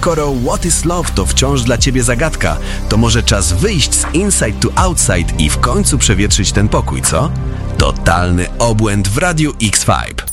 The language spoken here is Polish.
Skoro What is Love to wciąż dla ciebie zagadka, to może czas wyjść z inside to outside i w końcu przewietrzyć ten pokój, co? Totalny obłęd w Radiu X-Vibe.